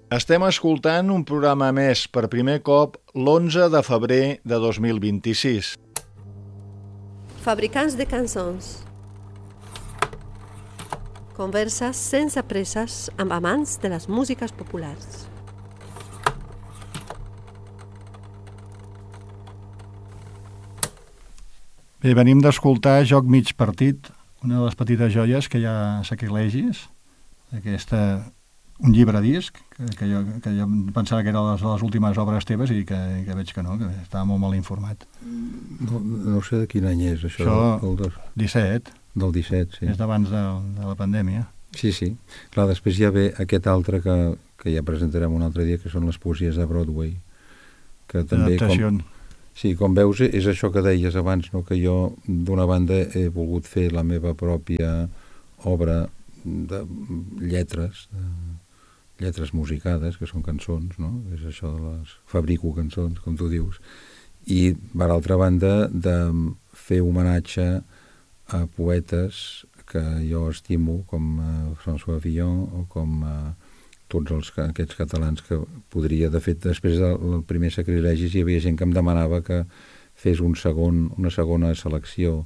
Estem escoltant un programa més per primer cop l'11 de febrer de 2026. Fabricants de cançons. Converses sense presses amb amants de les músiques populars. Bé, venim d'escoltar Joc mig partit, una de les petites joies que hi ha a Sacrilegis, un llibre disc, que jo pensava que era les últimes obres teves i que veig que no, que estava molt mal informat. No sé de quin any és això. Això, 17. Del 17, sí. És d'abans de la pandèmia. Sí, sí. Clar, després ja ve aquest altre que ja presentarem un altre dia, que són les poesies de Broadway. Que també, com veus, és això que deies abans, no? Que jo, d'una banda, he volgut fer la meva pròpia obra de lletres musicades, que són cançons, no? És això de les... Fabrico cançons, com tu dius. I, per altra banda, de fer homenatge a poetes que jo estimo, com François Villon o com tots aquests catalans que podria... De fet, després del primer Sacrilegis hi havia gent que em demanava que fes una segona selecció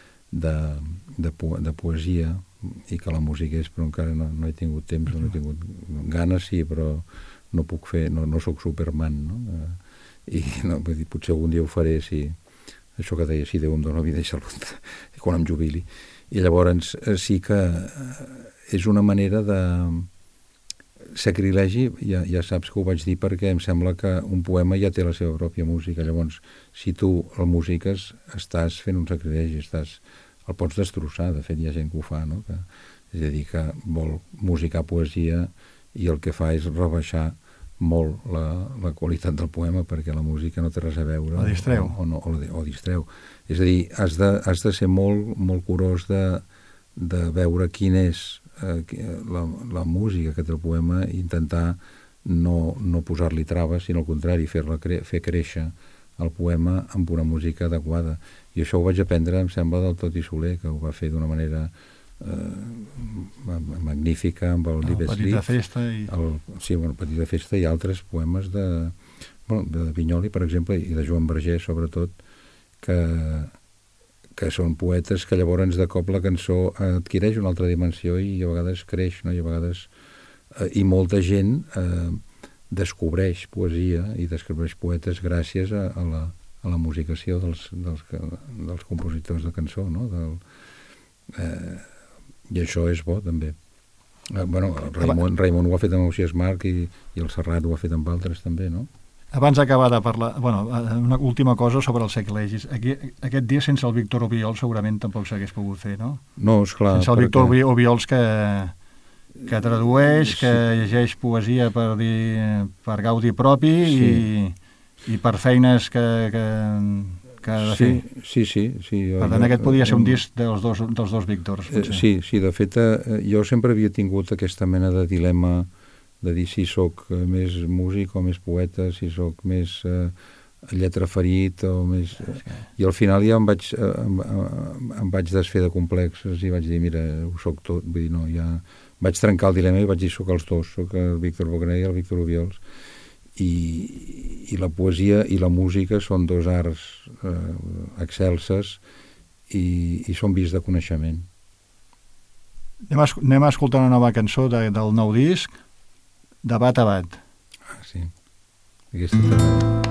de poesia i que la musiqués, però encara no he tingut temps, no he tingut ganes, sí, però no puc fer, no soc Superman, no? I no, potser algun dia ho faré, si això que deia, si Déu em dona vida i salut, quan em jubili. I llavors sí que és una manera de... Sacrilegi, ja saps que ho vaig dir perquè em sembla que un poema ja té la seva pròpia música, llavors si tu el musiques estàs fent un sacrilegi, el pots destrossar, de fet hi ha gent que ho fa, no? És a dir, que vol musicar poesia i el que fa és rebaixar molt la qualitat del poema perquè la música no té res a veure o distreu o distreu. És a dir, has de ser molt, molt curós de veure quin és la música que té el poema i intentar no posar-li traves, sinó al contrari, fer créixer el poema amb una música adequada. I això ho vaig aprendre, em sembla, del Toti Soler, que ho va fer d'una manera magnífica amb el Liebeslied. Petita festa. Petita festa i altres poemes de Vinyoli, per exemple, i de Joan Vergés, sobretot, que són poetes que llavors de cop la cançó adquireix una altra dimensió i a vegades creix, no? I molta gent descobreix poesia i descobreix poetes gràcies a la musicació dels compositors de cançó, no? I això és bo, també. Raimon ho ha fet amb Ausiàs Marc i el Serrat ho ha fet amb altres, també, no? Abans d'acabar de parlar, una última cosa sobre el Sacrilegis. Aquest dia, sense el Víctor Obiols, segurament tampoc s'hagués pogut fer, no? No, esclar. Sense el Víctor Obiols que tradueix, que llegeix poesia per gaudi propi i per feines que ha de fer. Sí. Per tant, aquest podia ser un disc dels dos Víctors. Sí, de fet, jo sempre havia tingut aquesta mena de dilema de dir si sóc més músic o més poeta, si sóc més lletraferit o més... I al final ja em vaig desfer de complexes i vaig dir, mira, ho sóc tot. Vull dir, no, ja... Vaig trencar el dilema i vaig dir, sóc els dos, sóc el Víctor Bogner i el Víctor Obiols. I la poesia i la música són dos arts excelses i són vies de coneixement. Anem a escoltar una nova cançó del nou disc, de Bat a Bat. Sí. Aquesta